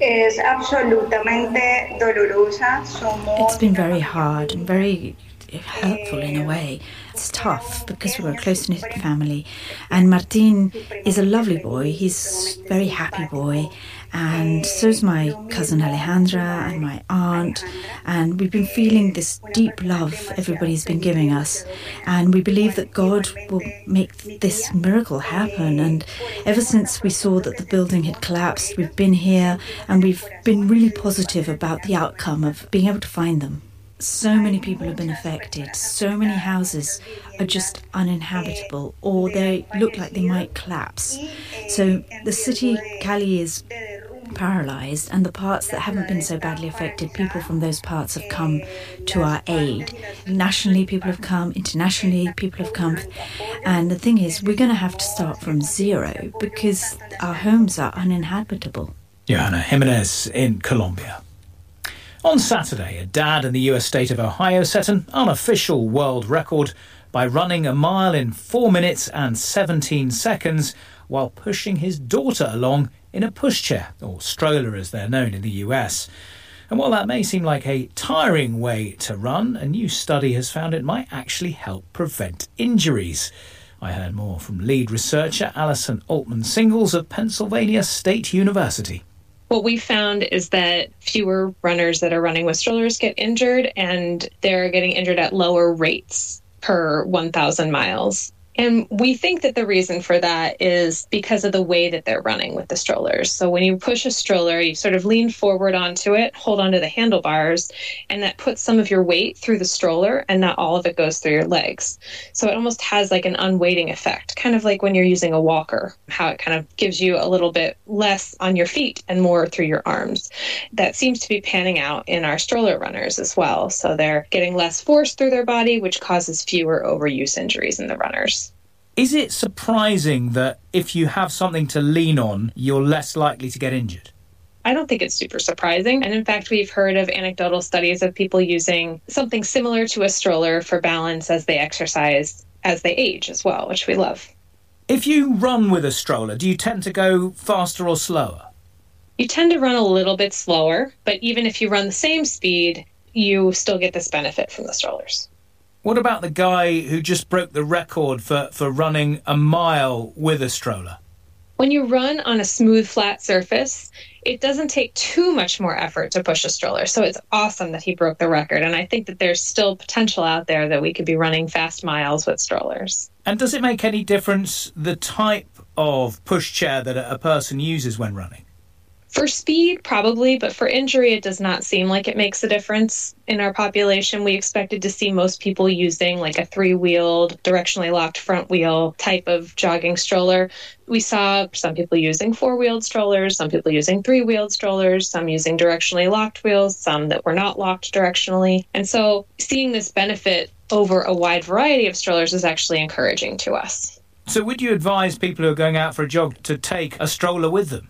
Es absolutamente dolorosa. It's been very hard and very hurtful in a way. It's tough because we're a close-knit family, and Martin is a lovely boy. He's a very happy boy, and so's my cousin Alejandra and my aunt, and we've been feeling this deep love everybody's been giving us, and we believe that God will make this miracle happen. And ever since we saw that the building had collapsed, we've been here and we've been really positive about the outcome of being able to find them. So many people have been affected. So many houses are just uninhabitable, or they look like they might collapse. So the city, Cali, is paralysed, and the parts that haven't been so badly affected, people from those parts have come to our aid. Nationally, people have come. Internationally, people have come. And the thing is, we're going to have to start from zero because our homes are uninhabitable. Johanna Jimenez in Colombia. On Saturday, a dad in the US state of Ohio set an unofficial world record by running a mile in 4 minutes and 17 seconds while pushing his daughter along in a pushchair, or stroller as they're known in the US. And while that may seem like a tiring way to run, a new study has found it might actually help prevent injuries. I heard more from lead researcher Alison Altman-Singles of Pennsylvania State University. What we found is that fewer runners that are running with strollers get injured, and they're getting injured at lower rates per 1,000 miles. And we think that the reason for that is because of the way that they're running with the strollers. So when you push a stroller, you sort of lean forward onto it, hold onto the handlebars, and that puts some of your weight through the stroller and not all of it goes through your legs. So it almost has like an unweighting effect, kind of like when you're using a walker, how it kind of gives you a little bit less on your feet and more through your arms. That seems to be panning out in our stroller runners as well. So they're getting less force through their body, which causes fewer overuse injuries in the runners. Is it surprising that if you have something to lean on, you're less likely to get injured? I don't think it's super surprising. And in fact, we've heard of anecdotal studies of people using something similar to a stroller for balance as they exercise, as they age as well, which we love. If you run with a stroller, do you tend to go faster or slower? You tend to run a little bit slower, but even if you run the same speed, you still get this benefit from the strollers. What about the guy who just broke the record for running a mile with a stroller? When you run on a smooth, flat surface, it doesn't take too much more effort to push a stroller. So it's awesome that he broke the record. And I think that there's still potential out there that we could be running fast miles with strollers. And does it make any difference the type of pushchair that a person uses when running? For speed, probably, but for injury, it does not seem like it makes a difference. In our population, we expected to see most people using like a 3-wheeled, directionally locked front wheel type of jogging stroller. We saw some people using 4-wheeled strollers, some people using 3-wheeled strollers, some using directionally locked wheels, some that were not locked directionally. And so seeing this benefit over a wide variety of strollers is actually encouraging to us. So would you advise people who are going out for a jog to take a stroller with them?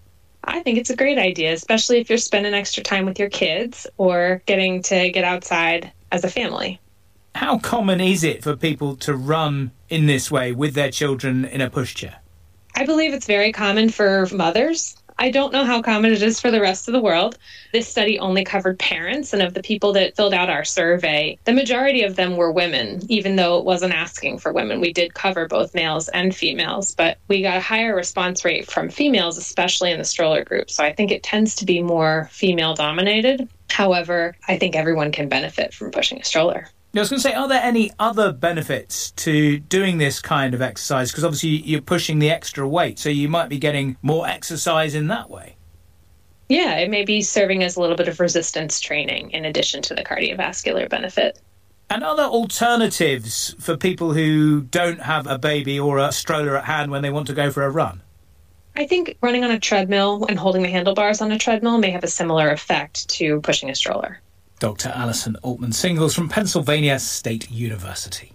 I think it's a great idea, especially if you're spending extra time with your kids or getting to get outside as a family. How common is it for people to run in this way with their children in a pushchair? I believe it's very common for mothers. I don't know how common it is for the rest of the world. This study only covered parents, and of the people that filled out our survey, the majority of them were women, even though it wasn't asking for women. We did cover both males and females, but we got a higher response rate from females, especially in the stroller group. So I think it tends to be more female-dominated. However, I think everyone can benefit from pushing a stroller. I was going to say, are there any other benefits to doing this kind of exercise? Because obviously you're pushing the extra weight, so you might be getting more exercise in that way. Yeah, it may be serving as a little bit of resistance training in addition to the cardiovascular benefit. And are there alternatives for people who don't have a baby or a stroller at hand when they want to go for a run? I think running on a treadmill and holding the handlebars on a treadmill may have a similar effect to pushing a stroller. Dr. Alison Altman-Singles from Pennsylvania State University.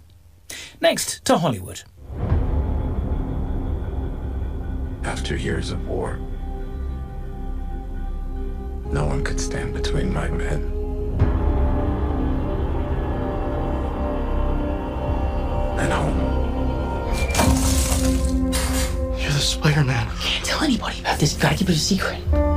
Next to Hollywood. After years of war, no one could stand between my men and home. You're the Spider-Man. Can't tell anybody about this. You gotta keep it a secret.